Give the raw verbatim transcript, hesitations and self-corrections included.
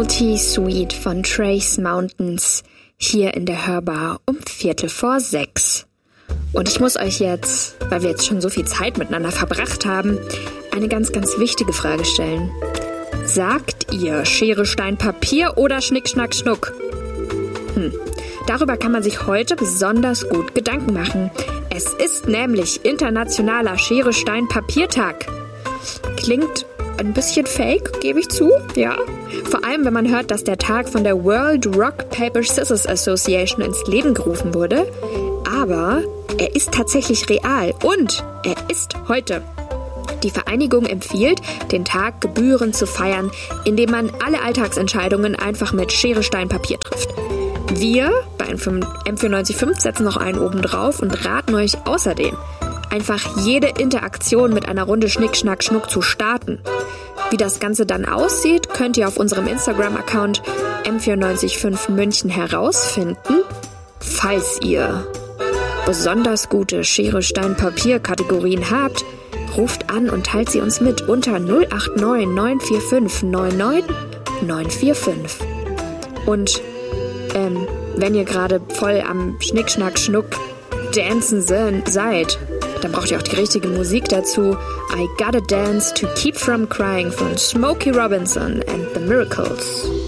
Salty Sweet von Trace Mountains hier in der Hörbar um Viertel vor sechs. Und ich muss euch jetzt, weil wir jetzt schon so viel Zeit miteinander verbracht haben, eine ganz, ganz wichtige Frage stellen. Sagt ihr Schere, Stein, Papier oder Schnick, Schnack, Schnuck? Hm, darüber kann man sich heute besonders gut Gedanken machen. Es ist nämlich Internationaler Schere, Stein, Papier-Tag. Klingt ein bisschen fake, gebe ich zu, ja. Vor allem, wenn man hört, dass der Tag von der World Rock Paper Scissors Association ins Leben gerufen wurde. Aber er ist tatsächlich real und er ist heute. Die Vereinigung empfiehlt, den Tag gebührend zu feiern, indem man alle Alltagsentscheidungen einfach mit Schere, Stein, Papier trifft. Wir bei M vierundneunzig Komma fünf setzen noch einen oben drauf und raten euch außerdem, einfach jede Interaktion mit einer Runde Schnick, Schnack, Schnuck zu starten. Wie das Ganze dann aussieht, könnt ihr auf unserem Instagram-Account M vierundneunzig Komma fünf München herausfinden. Falls ihr besonders gute Schere, Stein, Papier-Kategorien habt, ruft an und teilt sie uns mit unter null acht neun neun vier fünf neun neun neun vier fünf. Und ähm, wenn ihr gerade voll am Schnick, Schnack, Schnuck dancen seid, dann braucht ihr auch die richtige Musik dazu. I Gotta Dance to Keep From Crying von Smokey Robinson and the Miracles.